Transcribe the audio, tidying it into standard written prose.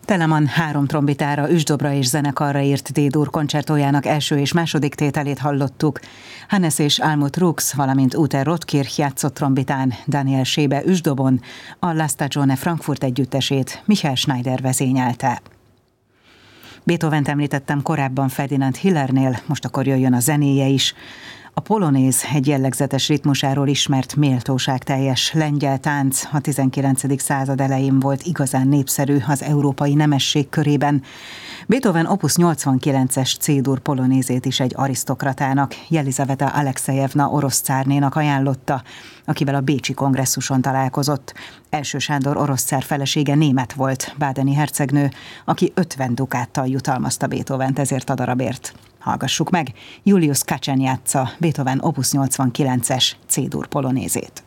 Telemann 3 trombitára, üsdobra és zenekarra írt D-dur koncertójának első és második tételét hallottuk. Hannes és Almut Rux, valamint Ute Rotkirch játszott trombitán, Daniel Schäbe üsdobon, a La Stagione Frankfurt együttesét Michael Schneider vezényelte. Beethovent említettem korábban Ferdinand Hillernél, most akkor jöjjön a zenéje is. A polonéz egy jellegzetes ritmusáról ismert méltóságteljes lengyel tánc a 19. század elején volt igazán népszerű az európai nemesség körében. Beethoven opus 89-es C-dur polonézét is egy arisztokratának, Jelizaveta Alekszejevna orosz cárnénak ajánlotta, akivel a bécsi kongresszuson találkozott. Első Sándor orosz cár felesége német volt, bádeni hercegnő, aki 50 dukáttal jutalmazta Beethovent ezért a darabért. Hallgassuk meg, Julius Kacsen játsza Beethoven opus 89-es C-dur polonézét.